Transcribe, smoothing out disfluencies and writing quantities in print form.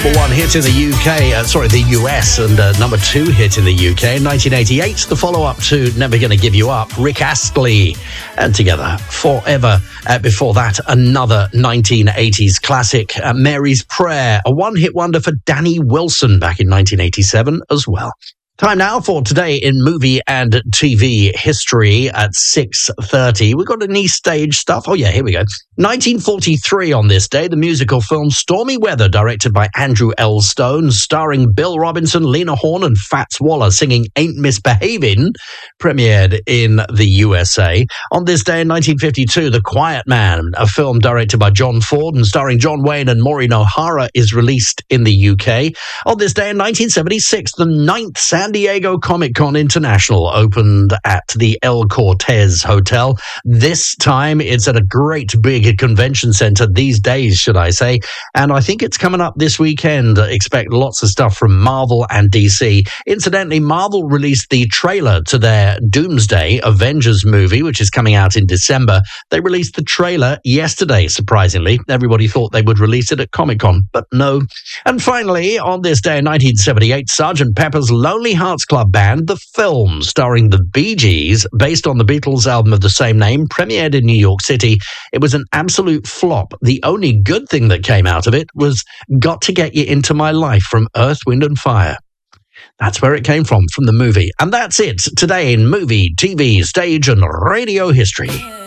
number one hit in the the US, and number two hit in the UK. 1988, the follow-up to Never Gonna Give You Up, Rick Astley, and Together Forever. Before that, another 1980s classic, Mary's Prayer, a one-hit wonder for Danny Wilson back in 1987 as well. Time now for Today in Movie and TV History at 6:30. We've got any stage stuff. Oh, yeah, here we go. 1943 on this day, the musical film Stormy Weather, directed by Andrew L. Stone, starring Bill Robinson, Lena Horne, and Fats Waller singing Ain't Misbehavin', premiered in the USA. On this day in 1952, The Quiet Man, a film directed by John Ford and starring John Wayne and Maureen O'Hara, is released in the UK. On this day in 1976, the 9th San Diego Comic-Con International opened at the El Cortez Hotel. This time, it's at a great big convention center these days, should I say, and I think it's coming up this weekend. Expect lots of stuff from Marvel and DC. Incidentally, Marvel released the trailer to their Doomsday Avengers movie, which is coming out in December. They released the trailer yesterday, surprisingly. Everybody thought they would release it at Comic-Con, but no. And finally, on this day in 1978, Sgt. Pepper's Lonely Hearts Club Band, the film starring the Bee Gees, based on the Beatles album of the same name, premiered in New York City. It was an absolute flop. The only good thing that came out of it was Got to Get You Into My Life from Earth, Wind and Fire. That's where it came from the movie. And that's it today in movie, TV, stage and radio history.